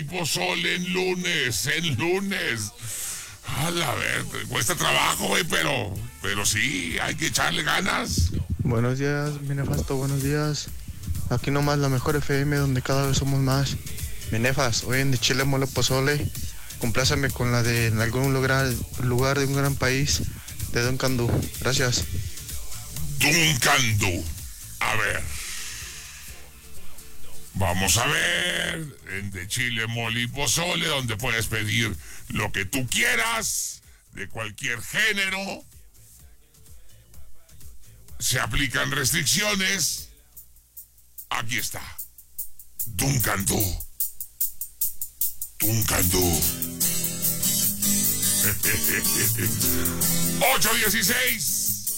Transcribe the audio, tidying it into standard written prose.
pozole en lunes. A la ver, cuesta trabajo, güey, pero sí, hay que echarle ganas. Buenos días, mi nefasto, buenos días. Aquí nomás la mejor FM donde cada vez somos más. Mi nefas, hoy en de chile mole pozole. Complázame con la de en algún lugar de un gran país de Don Candú. Gracias. Duncandú. A ver. Vamos a ver. En de chile, mole y pozole, donde puedes pedir lo que tú quieras, de cualquier género. Se aplican restricciones. Aquí está. Duncandú. 8:16.